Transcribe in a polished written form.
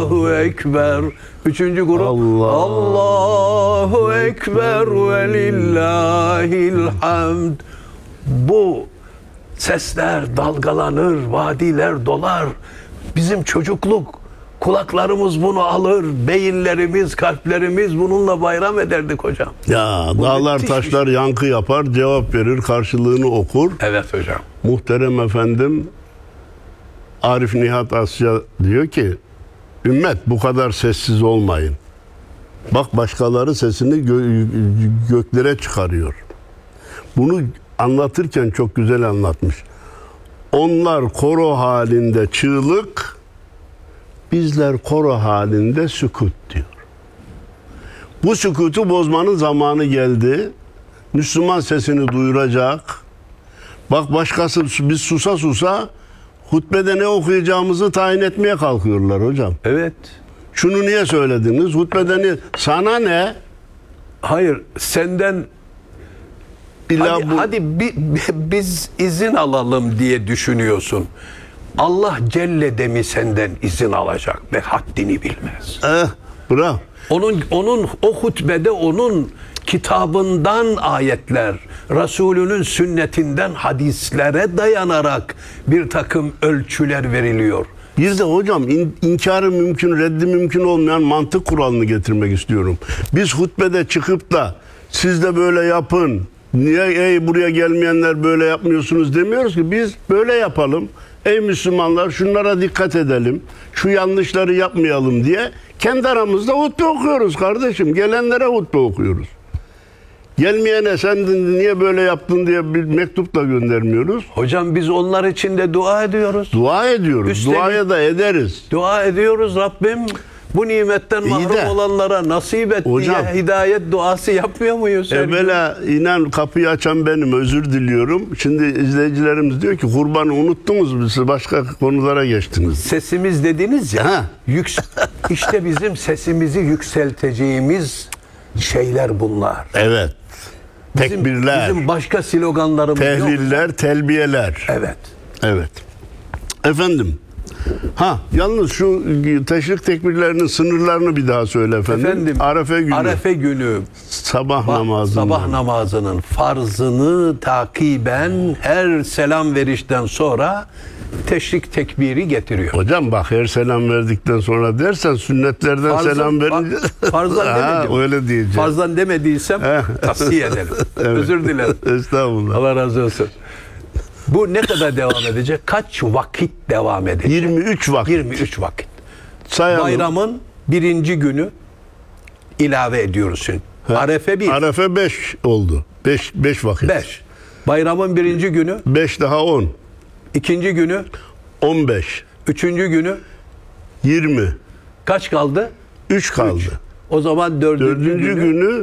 Allahu Ekber. Üçüncü grup Allahu Ekber ve lillahil hamd. Bu sesler dalgalanır, vadiler dolar. Bizim çocukluk kulaklarımız bunu alır, beyinlerimiz, kalplerimiz bununla bayram ederdik hocam. Ya Bu dağlar müthiş taşlar yankı yapar, cevap verir, karşılığını okur. Evet hocam. Muhterem efendim Arif Nihat Asya diyor ki, ümmet bu kadar sessiz olmayın. Bak başkaları sesini göklere çıkarıyor. Bunu anlatırken çok güzel anlatmış. Onlar koro halinde çığlık, bizler koro halinde sükut diyor. Bu sükutu bozmanın zamanı geldi. Müslüman sesini duyuracak. Bak başkası biz susa susa hutbede ne okuyacağımızı tayin etmeye kalkıyorlar hocam. Evet. Şunu niye söylediniz? Hutbede ne? Sana ne? Hayır, senden hadi biz izin alalım diye düşünüyorsun. Allah Celle de mi senden izin alacak ve haddini bilmez. Bravo. Onun o hutbede onun kitabından ayetler, Resulünün sünnetinden hadislere dayanarak bir takım ölçüler veriliyor. Bir de hocam inkarı mümkün, reddi mümkün olmayan mantık kuralını getirmek istiyorum. Biz hutbede çıkıp da siz de böyle yapın, niye buraya gelmeyenler böyle yapmıyorsunuz demiyoruz ki, biz böyle yapalım. Ey Müslümanlar şunlara dikkat edelim, şu yanlışları yapmayalım diye kendi aramızda hutbe okuyoruz kardeşim. Gelenlere hutbe okuyoruz. Gelmeyene sen niye böyle yaptın diye bir mektup da göndermiyoruz. Hocam biz onlar için de dua ediyoruz. Dua ediyoruz. Üstelik, duaya da ederiz. Dua ediyoruz Rabbim. Bu nimetten mahrum olanlara nasip et hocam, diye hidayet duası yapmıyor muyuz? Evvela inan kapıyı açan benim, özür diliyorum. Şimdi izleyicilerimiz diyor ki kurbanı unuttunuz, siz başka konulara geçtiniz. Sesimiz dediniz ya. İşte bizim sesimizi yükselteceğimiz şeyler bunlar. Evet. Tekbirler. Bizim başka sloganlarımız yok. Tehliller, telbiyeler. Evet. Evet. Efendim. Yalnız şu teşrik tekbirlerinin sınırlarını bir daha söyle efendim. Arefe günü. Arefe günü sabah namazının farzını takiben her selam verişten sonra teşrik tekbiri getiriyor. Hocam bak, her selam verdikten sonra dersen sünnetlerden selam verince farzdan demedim. Öyle diyeceğim. Farzdan demediysem tavsiye ederim. Evet. Özür dilerim. Estağfurullah. Allah razı olsun. Bu ne kadar devam edecek? Kaç vakit devam edecek? 23 vakit. 23 vakit. Sayalım. Bayramın birinci günü ilave ediyoruz şimdi. Arefe 1. Arefe 5 oldu. 5 vakit. 5. Bayramın birinci günü. 5 daha 10. İkinci günü. 15. Üçüncü günü. 20. Kaç kaldı? 3 kaldı. 3. O zaman dördüncü günü.